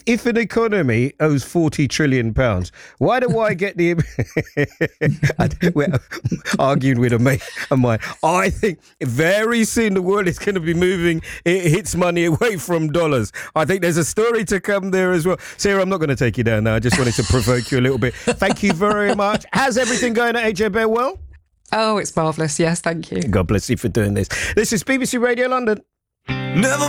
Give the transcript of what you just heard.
if an economy owes £40 trillion, why do I get the... We're arguing with a mate of mine. I think very soon the world is going to be moving its money away from dollars. I think there's a story to come there as well. Sarah, I'm not going to take you down now. I just wanted to provoke you a little bit. Thank you very much. How's everything going at AJ Bear? Oh, it's marvellous. Yes, thank you. God bless you for doing this. This is BBC Radio London. Never